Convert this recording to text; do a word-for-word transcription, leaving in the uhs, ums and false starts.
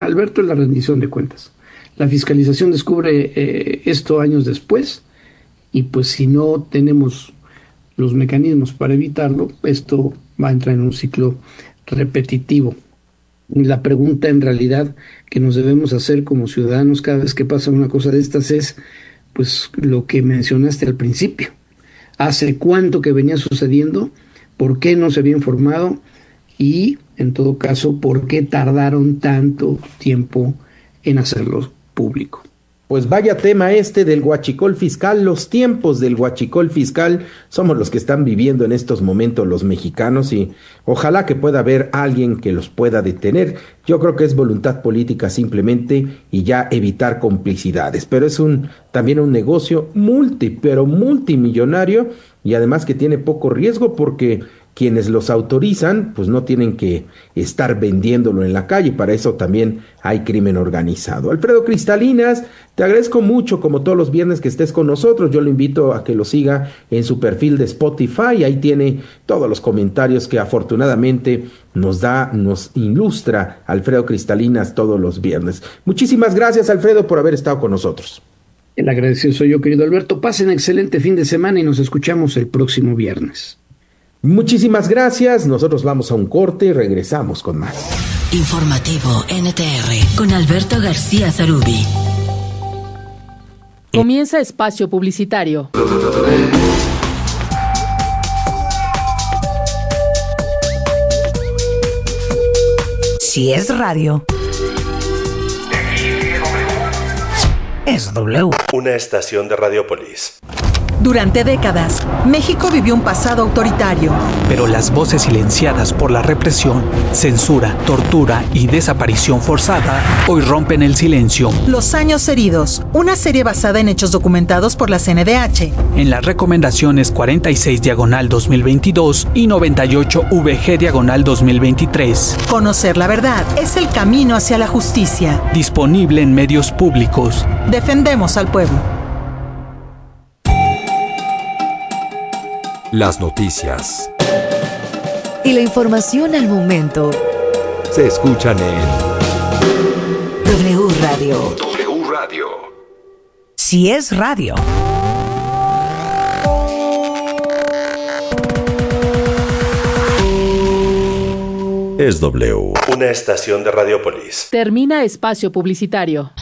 Alberto, es la rendición de cuentas. La fiscalización descubre eh, esto años después y pues si no tenemos los mecanismos para evitarlo, esto va a entrar en un ciclo repetitivo. La pregunta en realidad que nos debemos hacer como ciudadanos cada vez que pasa una cosa de estas es pues lo que mencionaste al principio. ¿Hace cuánto que venía sucediendo? ¿Por qué no se había informado? Y, en todo caso, ¿por qué tardaron tanto tiempo en hacerlo público? Pues vaya tema este del huachicol fiscal. Los tiempos del huachicol fiscal somos los que están viviendo en estos momentos los mexicanos y ojalá que pueda haber alguien que los pueda detener. Yo creo que es voluntad política simplemente y ya evitar complicidades, pero es un también un negocio multi, pero multimillonario y además que tiene poco riesgo porque quienes los autorizan pues no tienen que estar vendiéndolo en la calle, para eso también hay crimen organizado. Alfredo Cristalinas, te agradezco mucho como todos los viernes que estés con nosotros, yo lo invito a que lo siga en su perfil de Spotify, ahí tiene todos los comentarios que afortunadamente nos da, nos ilustra Alfredo Cristalinas todos los viernes. Muchísimas gracias, Alfredo, por haber estado con nosotros. El agradecido soy yo, querido Alberto. Pasen excelente fin de semana y nos escuchamos el próximo viernes. Muchísimas gracias, nosotros vamos a un corte y regresamos con más. Informativo N T R con Alberto García Zarubi. Comienza espacio publicitario. Si es radio, es W. Una estación de Radiopolis. Durante décadas, México vivió un pasado autoritario. Pero las voces silenciadas por la represión, censura, tortura y desaparición forzada hoy rompen el silencio. Los años heridos, una serie basada en hechos documentados por la C N D H. En las recomendaciones cuarenta y seis diagonal dos mil veintidós y noventa y ocho V G diagonal dos mil veintitrés. Conocer la verdad es el camino hacia la justicia. Disponible en medios públicos. Defendemos al pueblo. Las noticias y la información al momento se escuchan en W Radio. W Radio. Si es radio. Es W. Una estación de Radiopolis. Termina espacio publicitario.